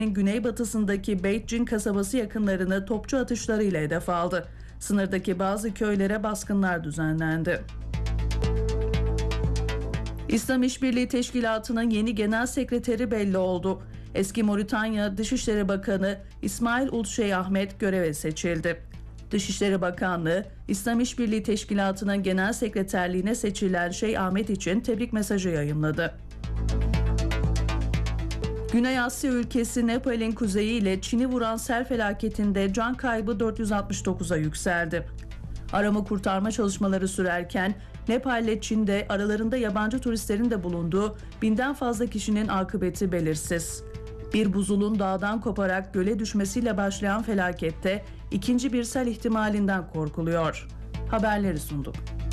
güneybatısındaki Beytcin kasabası yakınlarını topçu atışlarıyla hedef aldı. Sınırdaki bazı köylere baskınlar düzenlendi. İslam İşbirliği Teşkilatı'nın yeni genel sekreteri belli oldu. Eski Moritanya Dışişleri Bakanı İsmail Ould Şeyh Ahmed göreve seçildi. Dışişleri Bakanlığı, İslam İşbirliği Teşkilatı'nın genel sekreterliğine seçilen Şeyh Ahmed için tebrik mesajı yayımladı. Güney Asya ülkesi Nepal'in kuzeyi ile Çin'i vuran sel felaketinde can kaybı 469'a yükseldi. Arama kurtarma çalışmaları sürerken Nepal ile Çin'de aralarında yabancı turistlerin de bulunduğu 1000'den fazla kişinin akıbeti belirsiz. Bir buzulun dağdan koparak göle düşmesiyle başlayan felakette ikinci bir sel ihtimalinden korkuluyor. Haberleri sunduk.